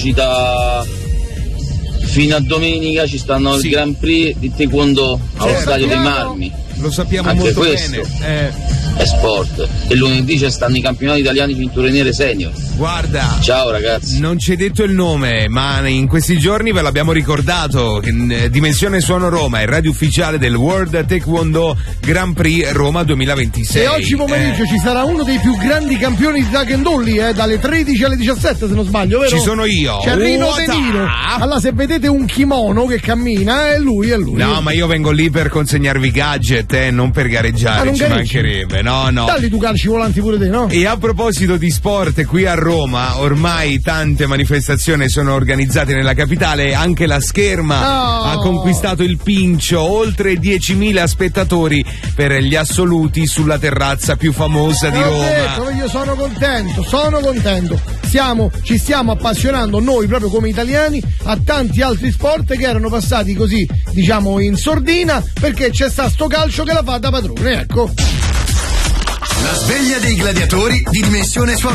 fino a domenica ci stanno il Grand Prix di Taekwondo allo Stadio dei Marmi. Lo sappiamo anche molto questo bene. È sport. E lunedì ci stanno i campionati italiani cinture nere senior. Guarda, ciao ragazzi. Non ci hai detto il nome, ma in questi giorni ve l'abbiamo ricordato. Dimensione Suono Roma è radio ufficiale del World Taekwondo Grand Prix Roma 2026. E oggi pomeriggio ci sarà uno dei più grandi campioni di Taekwondo lì, dalle 13 alle 17 se non sbaglio, vero? Ci sono io. C'è Rino De Niro. Allora se vedete un kimono che cammina è lui. No, ma io vengo lì per consegnarvi gadget, non per gareggiare, non ci gareggi? mancherebbe. No. Dalli tu calci volanti pure te, no? E a proposito di sport, qui a Roma ormai tante manifestazioni sono organizzate nella capitale, anche la Scherma ha conquistato il Pincio, oltre 10.000 spettatori per gli assoluti sulla terrazza più famosa di Roma. Detto, io sono contento. Ci stiamo appassionando noi proprio come italiani a tanti altri sport che erano passati così, diciamo, in sordina, perché c'è sto calcio che la fa da padrone, ecco. La sveglia dei gladiatori di Dimensione Suono